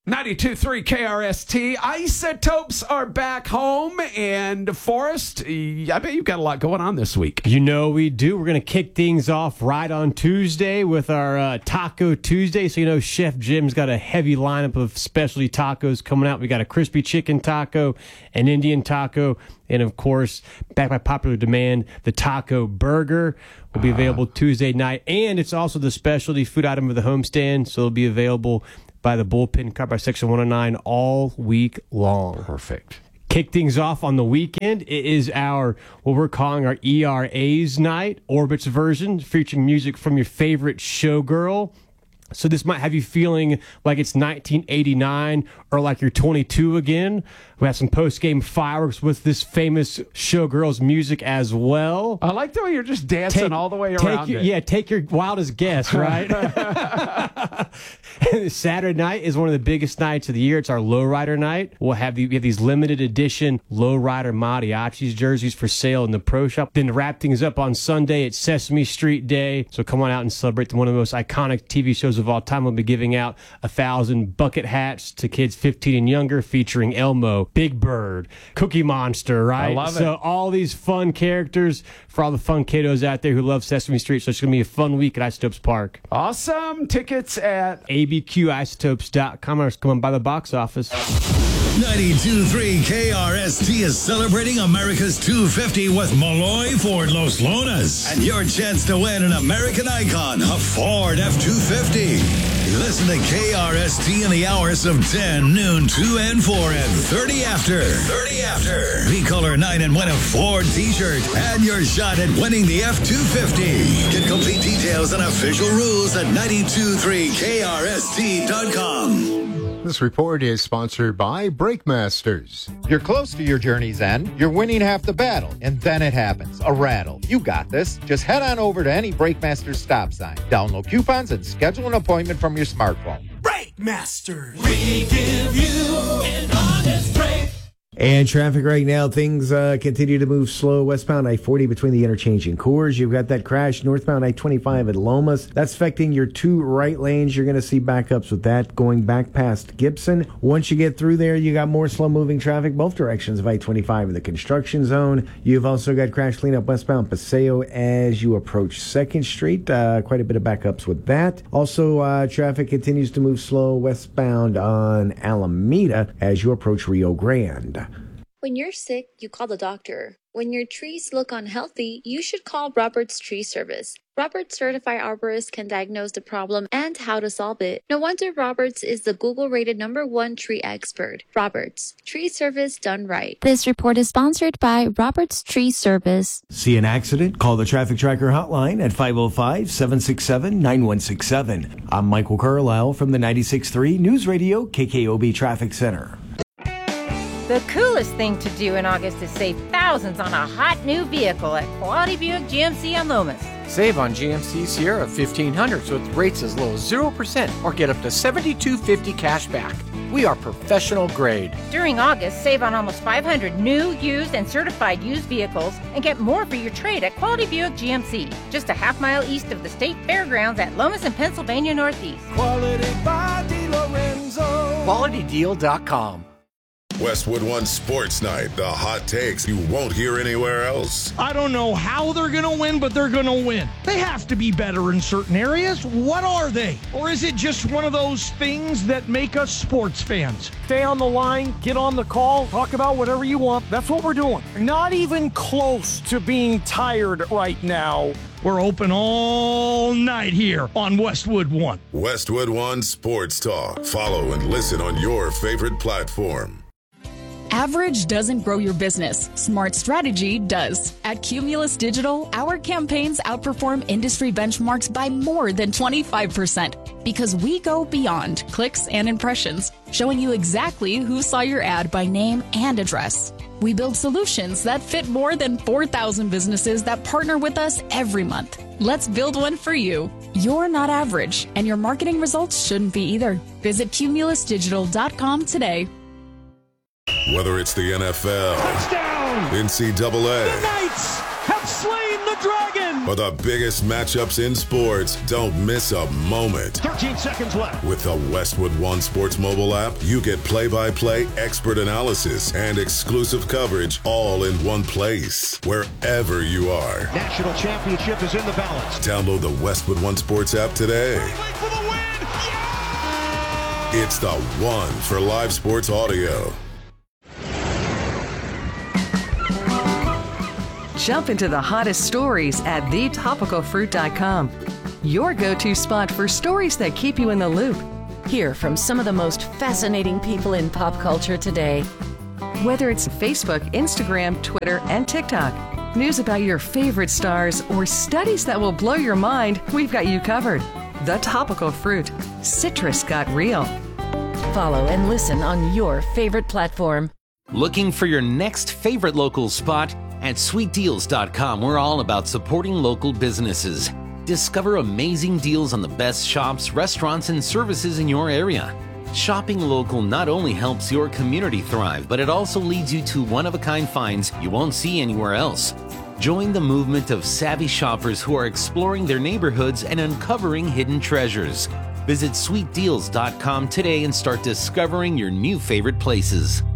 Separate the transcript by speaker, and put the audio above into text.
Speaker 1: 92.3 KRST. Isotopes are back home. And Forrest, I bet you've got a lot going on this week.
Speaker 2: You know we do. We're going to kick things off right on Tuesday with our Taco Tuesday. So, you know, Chef Jim's got a heavy lineup of specialty tacos coming out. We got a crispy chicken taco, an Indian taco, and, of course, back by popular demand, the taco burger will be available Tuesday night. And it's also the specialty food item of the homestand, so it'll be available by the Bullpen Car by Section 109 all week long.
Speaker 1: Perfect.
Speaker 2: Kick things off on the weekend. It is what we're calling our ERA's night, Orbit's version, featuring music from your favorite showgirl. So this might have you feeling like it's 1989 or like you're 22 again. We have some post-game fireworks with this famous showgirl's music as well.
Speaker 1: I like the way you're just dancing all the way around it.
Speaker 2: Yeah, take your wildest guess, right? Saturday night is one of the biggest nights of the year. It's our Lowrider night. We have these limited edition Lowrider Mariachis jerseys for sale in the pro shop. Then to wrap things up on Sunday, it's Sesame Street Day. So come on out and celebrate one of the most iconic TV shows of all time. We'll be giving out 1,000 bucket hats to kids 15 and younger, featuring Elmo, Big Bird, Cookie Monster, right?
Speaker 1: I love it.
Speaker 2: So all these fun characters for all the fun kiddos out there who love Sesame Street. So it's going to be a fun week at Isotopes Park.
Speaker 1: Awesome. Tickets at
Speaker 2: abqisotopes.com or come on by the box office.
Speaker 3: 92.3 KRST is celebrating America's 250 with Malloy Ford Los Lonas. And your chance to win an American icon, a Ford F-250. Listen to KRST in the hours of 10, noon, 2, and 4, and 30 after. 30 after. Be caller 9 and win a Ford t-shirt. And your shot at winning the F-250. Get complete details and official rules at 923krst.com.
Speaker 4: This report is sponsored by Brake Masters.
Speaker 5: You're close to your journey's end. You're winning half the battle. And then it happens. A rattle. You got this. Just head on over to any Brake Masters stop sign. Download coupons and schedule an appointment from your smartphone.
Speaker 6: Brake Masters. We give you an honest break.
Speaker 7: And traffic right now, things continue to move slow. Westbound I-40 between the interchange and Coors. You've got that crash northbound I-25 at Lomas. That's affecting your two right lanes. You're going to see backups with that going back past Gibson. Once you get through there, you got more slow-moving traffic both directions of I-25 in the construction zone. You've also got crash cleanup westbound Paseo as you approach 2nd Street. Quite a bit of backups with that. Also, traffic continues to move slow westbound on Alameda as you approach Rio Grande.
Speaker 8: When you're sick, you call the doctor. When your trees look unhealthy, you should call Roberts Tree Service. Roberts Certified Arborists can diagnose the problem and how to solve it. No wonder Roberts is the Google-rated #1 tree expert. Roberts, tree service done right.
Speaker 9: This report is sponsored by Roberts Tree Service.
Speaker 7: See an accident? Call the Traffic Tracker hotline at 505-767-9167. I'm Michael Carlisle from the 96.3 News Radio KKOB Traffic Center.
Speaker 10: The coolest thing to do in August is save thousands on a hot new vehicle at Quality Buick GMC on Lomas.
Speaker 11: Save on GMC Sierra 1500s with rates as low as 0% or get up to $7,250 cash back. We are professional grade.
Speaker 10: During August, save on almost 500 new, used, and certified used vehicles and get more for your trade at Quality Buick GMC, just a half-mile east of the State Fairgrounds at Lomas and Pennsylvania Northeast.
Speaker 6: Quality by DeLorenzo.
Speaker 11: QualityDeal.com.
Speaker 12: Westwood One Sports Night, the hot takes you won't hear anywhere else.
Speaker 13: I don't know how they're going to win, but they're going to win. They have to be better in certain areas. What are they? Or is it just one of those things that make us sports fans? Stay on the line, get on the call, talk about whatever you want. That's what we're doing. Not even close to being tired right now. We're open all night here on Westwood One.
Speaker 12: Westwood One Sports Talk. Follow and listen on your favorite platform.
Speaker 14: Average doesn't grow your business. Smart strategy does. At Cumulus Digital, our campaigns outperform industry benchmarks by more than 25% because we go beyond clicks and impressions, showing you exactly who saw your ad by name and address. We build solutions that fit more than 4,000 businesses that partner with us every month. Let's build one for you. You're not average, and your marketing results shouldn't be either. Visit cumulusdigital.com today.
Speaker 12: Whether it's the NFL,
Speaker 13: touchdown,
Speaker 12: NCAA,
Speaker 13: the Knights have slain the Dragon!
Speaker 12: For the biggest matchups in sports, don't miss a moment.
Speaker 13: 13 seconds left.
Speaker 12: With the Westwood One Sports mobile app, you get play-by-play expert analysis and exclusive coverage all in one place, wherever you are.
Speaker 13: National championship is in the balance.
Speaker 12: Download the Westwood One Sports app today.
Speaker 13: For the win! Yeah!
Speaker 12: It's the one for live sports audio.
Speaker 15: Jump into the hottest stories at thetopicalfruit.com. Your go-to spot for stories that keep you in the loop.
Speaker 16: Hear from some of the most fascinating people in pop culture today.
Speaker 15: Whether it's Facebook, Instagram, Twitter, and TikTok, news about your favorite stars, or studies that will blow your mind, we've got you covered. The Topical Fruit. Citrus got real.
Speaker 16: Follow and listen on your favorite platform.
Speaker 17: Looking for your next favorite local spot? At sweetdeals.com, we're all about supporting local businesses. Discover amazing deals on the best shops, restaurants, and services in your area. Shopping local not only helps your community thrive, but it also leads you to one-of-a-kind finds you won't see anywhere else. Join the movement of savvy shoppers who are exploring their neighborhoods and uncovering hidden treasures. Visit sweetdeals.com today and start discovering your new favorite places.